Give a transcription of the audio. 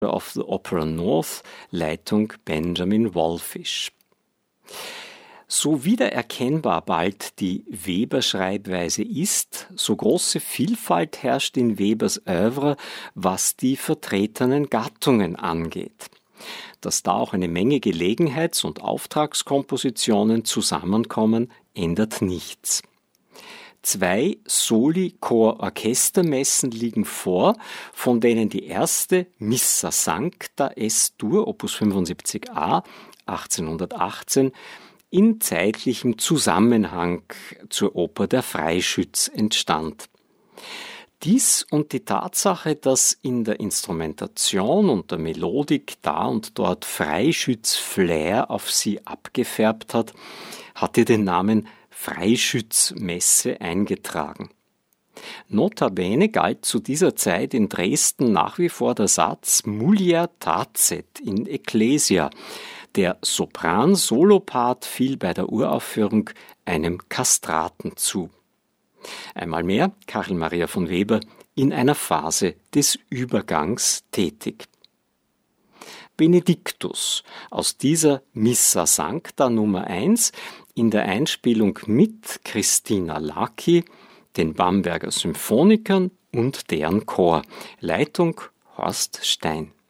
of the Opera North, Leitung Benjamin Wallfisch. So wiedererkennbar bald die Weber-Schreibweise ist, so große Vielfalt herrscht in Webers Œuvre, was die vertretenen Gattungen angeht. Dass da auch eine Menge Gelegenheits- und Auftragskompositionen zusammenkommen, ändert nichts. 2 Soli-Chor-Orchestermessen liegen vor, von denen die erste Missa Sancta S-Dur, Opus 75a, 1818, in zeitlichem Zusammenhang zur Oper Der Freischütz entstand. Dies und die Tatsache, dass in der Instrumentation und der Melodik da und dort Freischütz-Flair auf sie abgefärbt hat, hatte den Namen Freischütz-Messe eingetragen. Notabene galt zu dieser Zeit in Dresden nach wie vor der Satz Mulier tacet in Ecclesia. Der Sopran-Solopart fiel bei der Uraufführung einem Kastraten zu. Einmal mehr Karl Maria von Weber in einer Phase des Übergangs tätig. Benedictus aus dieser Missa Sancta Nummer 1 in der Einspielung mit Christina Lacki, den Bamberger Symphonikern und deren Chor. Leitung Horst Stein.